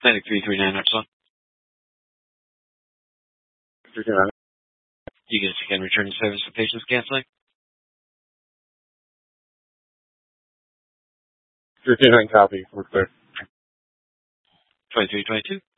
9339 Epsilon. 329. You get a again returning service for patients canceling? 329 copy. We're clear. 2322.